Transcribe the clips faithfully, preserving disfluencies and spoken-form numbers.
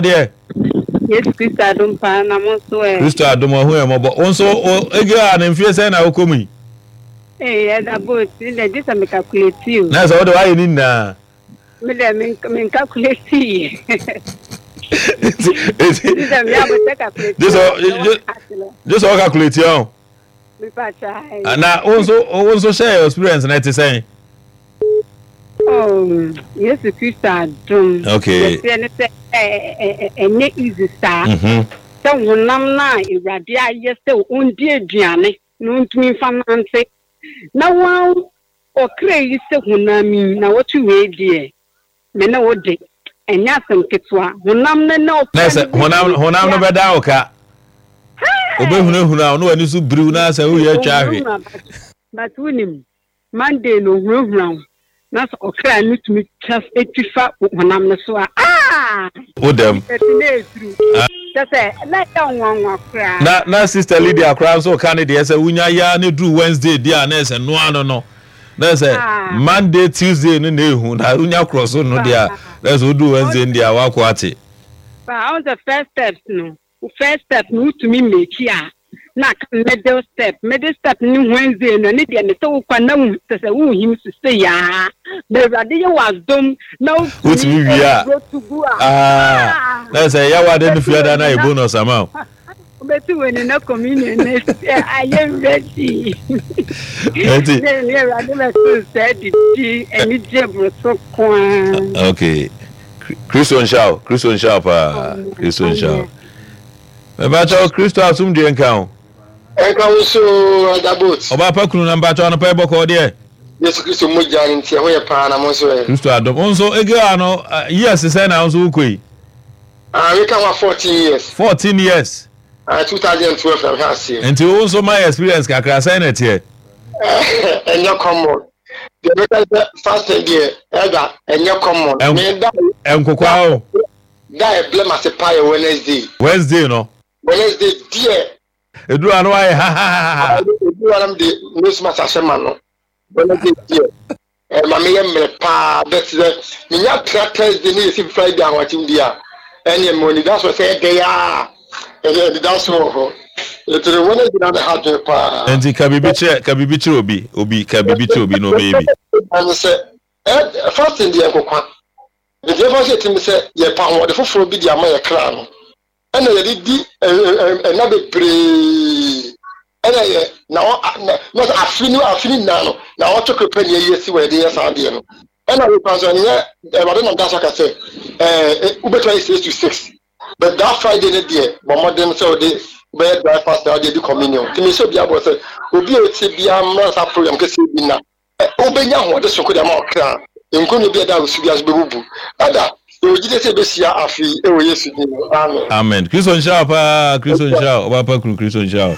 ko de Yes, Christo adom pa na mo so e. Christo adom ho e mo bo. Onso ege a na mfie say na okomi. Eh, ya da bo ti le dis am calculate you. Na so do ayi ni na. Me le me me calculate. This me abo te calculate. This Just all calculate you. Me pa cha. Na onso onso share experience na te say. Oh, yes, Christo adom. Okay. Yes, eh eh easy star. Mhm. So wonam na irade aye se ondi aduane no ntumi fanante. Na wa okre yi se honami na wotu we die. Me na wode. Enya asem ketwa. Honam na na Na se honam honam no beda oka. Obehunu hunu no ani so briw na se wo ye atwa hwe. But winim Monday no hunu na so okra no tumi chas etifa honam no so ah. Odem. Na na sister Lydia Crown so kan de say wunya ya ne dru Wednesday dia na say no ano no na say Monday Tuesday no na ehu na wunya cross no dia na say do Wednesday dia wa ko ate ba on the first step no first step no to me make ya na middle step middle step ni Wednesday no ni dia me so kwa na wu say wu him say ya the radio was dom now what me we are ah na say ya wa den fi ada na e bonus amount Betty when in a communion I am ready. Okay. Christian Shaw, Christian Shaw pa Christian Shaw. Me ba cho Christo asum de nkan. Enka wo so adabot. Oba pa kunu na ba cho no pa boko de. Yesu Christo mo jan ntia ho ye pa na mo so e. Christo adom. Onso ege ano yes say na onso ukoi. Ah, we can fourteen years. fourteen years. Ah, twenty twelve I'm here. And you also my experience kakra say na tie. And your common. The better fast idea, Ega, and your common. And Kokwa o. Die blame as a pie Wednesday. Wednesday no. Wednesday dear. Edu anu ai ha ha ha. Edu anu de Christmas asema no. Wednesday dear. Eh mama ye me pa bet the me nya Thursday ni si Friday an watim dia. Any money that's what say dey ah. Eh that's what. It is one of the hard pa. And the kabibiche kabibiche obi obi kabibiche obi no baby. And say eh first in the Kokwa. The first say to me say ye pa wo the foforo bi dia ma ye kra no. And ye di na be pre. And ye na no afini afini na no. Na o to kepe ne ye si we dey sa de no. And we pass on ye e ba no gasa ka say eh ubetwa six to six. But that Friday ne there, but modern so they where drive fast now they do communion. Timi so bia boss obi o ti bia mra program ke se bi na. Obenya ho de so ko de ma okra. Enko no bia da osu bia so bebubu. Ada o jide se be sia afi e wo Yesu ni. Amen. Amen. Christian Shaw pa Christian Shaw, oba pa Christian Shaw.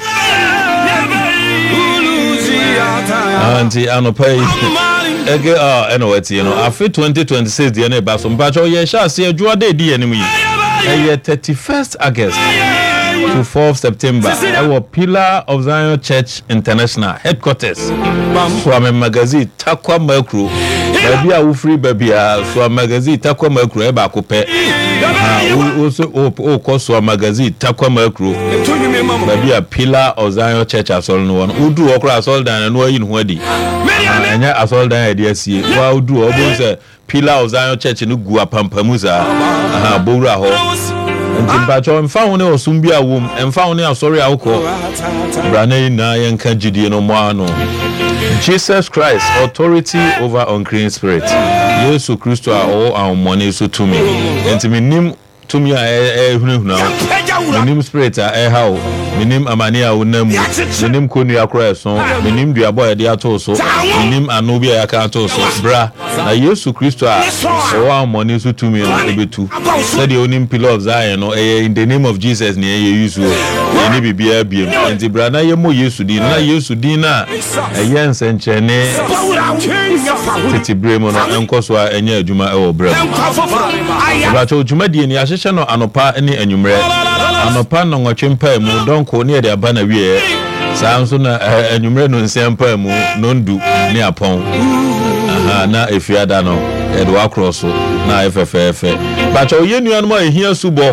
Auntie anopai ege ah eno eti no afi twenty twenty-six de na ba so mpa cho ye sha se adwua de di enim yi. Eh thirty-first August to fourth September our Pillar of Zion Church International headquarters so am magazine Takwa Makro baby a wo free baby a so magazine Takwa Makro e ba ko pe ah also o ko so magazine Takwa Makro baby a Pillar of Zion Church asol no won udu okra asol dan no ayi no adi anya asol dan e dia sie wa udu obo se Pillar of Zion Church no gu apampamu za aha bowra ho Ntimbacho mfa ho ne osumbi awom mfa ho ne asori awko brane na yenka gidie no mo ano Jesus Christ authority over unclean spirit Yesu Kristo a o awmone so tumi entimi nim tumi a ehunu hunu minim spirit a ehawo minim amani a wonamu minim konu akora so minim duabo e de ato so minim anu bia yaka ato so bra na Yesu Kristo a o awmone so tumi no ebetu na de onim Pillar of Zion no in the name of Jesus ne ye use o ni bibia biem enti bra na ye mo Yesu din na Yesu din na eye nsenchene titi bremo no enkoso a enya adwuma e wo bra bra cho adwuma die ni ahye no anopa ni anwumre anopa no nwotwempa mu donko ne de aba na wie saa nso na anwumre no nsempa mu no ndu ni apon aha na efiada no e do across na efefefe bra cho ye nuan mo ehia subo